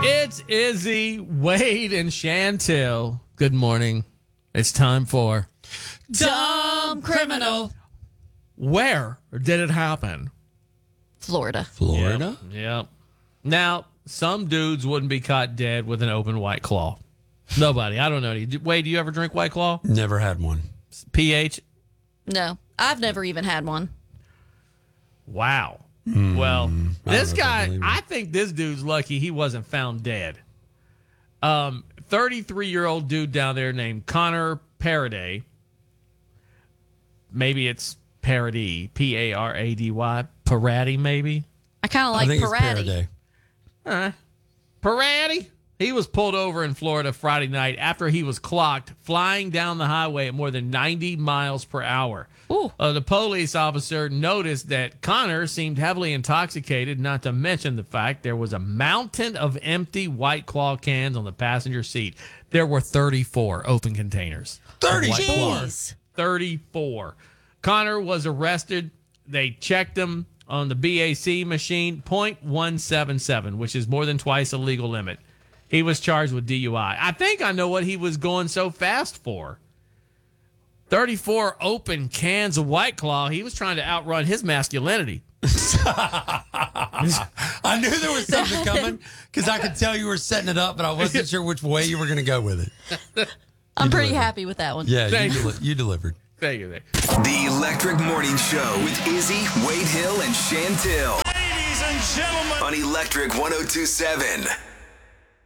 It's Izzy, Wade, and Chantel. Good morning. It's time for Dumb Criminal. Where did it happen? Florida. Yep. Now, some dudes wouldn't be caught dead with an open White Claw. Nobody. I don't know. Wade, do you ever drink White Claw? Never had one. PH? No, I've never even had one. Wow. Well, this don't know if I guy, believe it. I think this dude's lucky he wasn't found dead. 33-year-old dude down there named Connor Paraday. Maybe it's Parady, P-A-R-A-D-Y. Parady, maybe? I kind of I like think Parati. it's Paraday. Parady? He was pulled over in Florida Friday night after he was clocked flying down the highway at more than 90 miles per hour. Ooh. The police officer noticed that Connor seemed heavily intoxicated, not to mention the fact there was a mountain of empty White Claw cans on the passenger seat. There were 34 open containers. 34? Jeez. 34. Connor was arrested. They checked him on the BAC machine, .177, which is more than twice the legal limit. He was charged with DUI. I think I know what he was going so fast for. 34 open cans of White Claw. He was trying to outrun his masculinity. I knew there was something coming because I could tell you were setting it up, but I wasn't sure which way you were going to go with it. I'm pretty happy with that one. Yeah, Thank you delivered. Thank you. The Electric Morning Show with Izzy, Wade Hill, and Chantel. Ladies and gentlemen. On Electric 102.7.